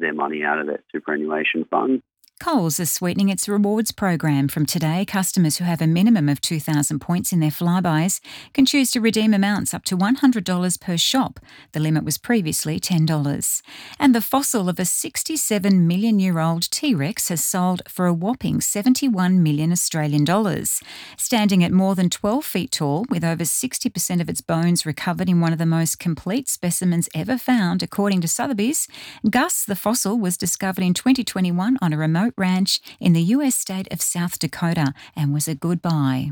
their money out of their superannuation fund. Coles is sweetening its rewards program. From today, customers who have a minimum of 2,000 points in their Flybuys can choose to redeem amounts up to $100 per shop. The limit was previously $10. And the fossil of a 67 million-year-old T-Rex has sold for a whopping 71 million Australian dollars. Standing at more than 12 feet tall, with over 60% of its bones recovered in one of the most complete specimens ever found, according to Sotheby's, Gus the fossil was discovered in 2021 on a remote ranch in the US state of South Dakota and was a good buy.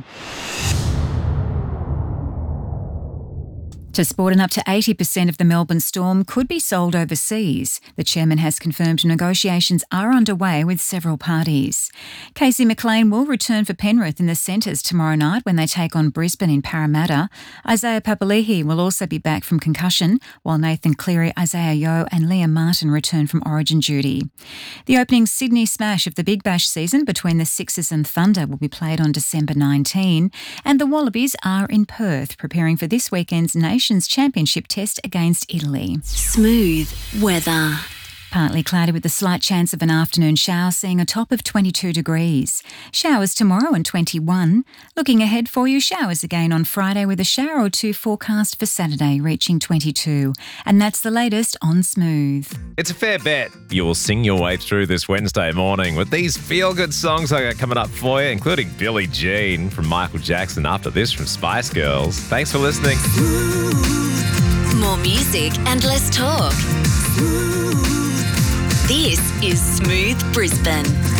To sport, and up to 80% of the Melbourne Storm could be sold overseas. The chairman has confirmed negotiations are underway with several parties. Casey McLean will return for Penrith in the centres tomorrow night when they take on Brisbane in Parramatta. Isaiah Papali'i will also be back from concussion, while Nathan Cleary, Isaiah Yeo and Liam Martin return from Origin duty. The opening Sydney smash of the Big Bash season between the Sixers and Thunder will be played on December 19, and the Wallabies are in Perth preparing for this weekend's Nations Championship test against Italy. Smooth weather. Partly cloudy with a slight chance of an afternoon shower, seeing a top of 22 degrees. Showers tomorrow and 21. Looking ahead for you, showers again on Friday with a shower or two forecast for Saturday, reaching 22. And that's the latest on Smooth. It's a fair bet you will sing your way through this Wednesday morning with these feel-good songs I got coming up for you, including Billie Jean from Michael Jackson, after this from Spice Girls. Thanks for listening. More music and less talk. This is Smooth Brisbane.